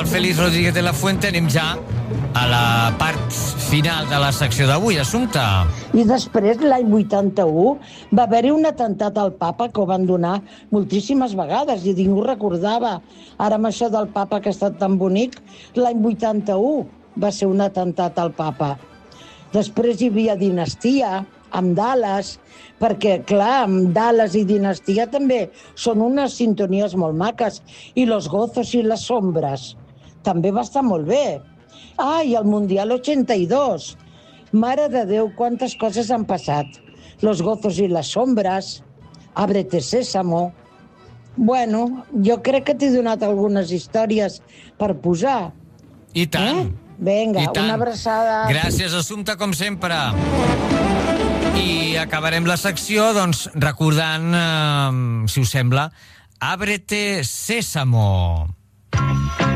Félix Rodríguez de la Fuente, anem ja a la part final de la secció d'avui. Assumpta. I després, l'any 81, va haver-hi un atemptat al papa que ho van donar moltíssimes vegades i ningú recordava. Ara amb això del papa que ha estat tan bonic, l'any 81 va ser un atemptat al papa. Després hi havia Dinastia, amb Dallas, perquè, clar, amb Dallas i Dinastia també són unes sintonies molt maques. I Los Gozos y las Sombras també va estar molt bé. Ah, i el Mundial 82. Mare de Déu, quantes coses han passat. Los Gozos y las Sombras, Ábrete Sésamo. Bueno, jo crec que t'he donat algunes històries per posar. I tant. Vinga, una abraçada. Gràcies, Assumpta, com sempre. I acabarem la secció, doncs, recordant, si us sembla, Ábrete Sésamo.